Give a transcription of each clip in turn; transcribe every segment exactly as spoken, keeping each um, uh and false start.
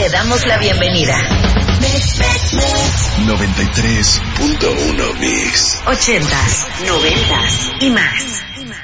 Te damos la bienvenida. noventa y tres punto uno Mix. Ochentas, noventas y más.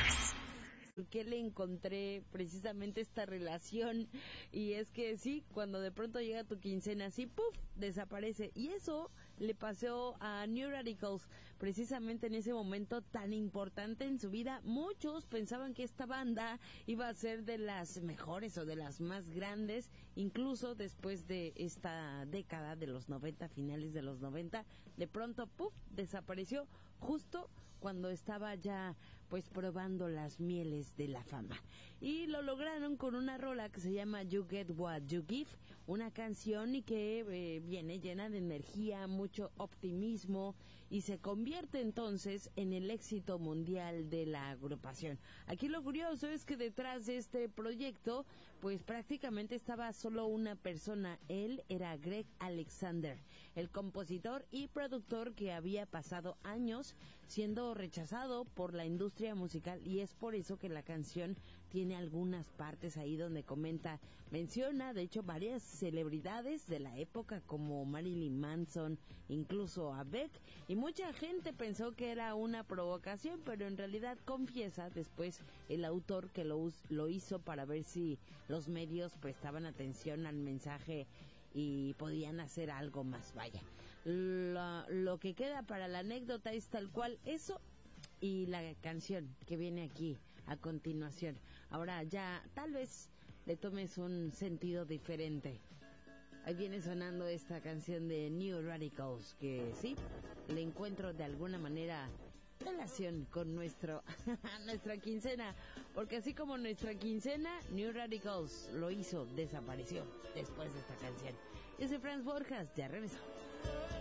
Que le encontré precisamente esta relación, y es que sí, cuando de pronto llega tu quincena, así, puff, desaparece, y eso le pasó a New Radicals, precisamente en ese momento tan importante en su vida. Muchos pensaban que esta banda iba a ser de las mejores o de las más grandes, incluso después de esta década de los noventa, finales de los noventa, de pronto, puff, desapareció justo cuando estaba ya pues probando las mieles de la fama. Y lo lograron con una rola que se llama You Get What You Give, una canción y que eh, viene llena de energía, mucho optimismo, y se convierte entonces en el éxito mundial de la agrupación. Aquí lo curioso es que detrás de este proyecto pues prácticamente estaba solo una persona. Él era Greg Alexander, el compositor y productor que había pasado años siendo rechazado por la industria musical, y es por eso que la canción tiene algunas partes ahí donde comenta, menciona de hecho varias celebridades de la época como Marilyn Manson, incluso a Beck, y mucha gente pensó que era una provocación, pero en realidad confiesa después el autor que lo, lo hizo para ver si los medios prestaban atención al mensaje y podían hacer algo más. Vaya, lo, lo que queda para la anécdota es tal cual eso y la canción que viene aquí a continuación. Ahora ya tal vez le tomes un sentido diferente. Ahí viene sonando esta canción de New Radicals, que sí, le encuentro de alguna manera relación con nuestro nuestra quincena, porque así como nuestra quincena, New Radicals lo hizo, desapareció después de esta canción. Yo soy Franz Borjas, ya regresó.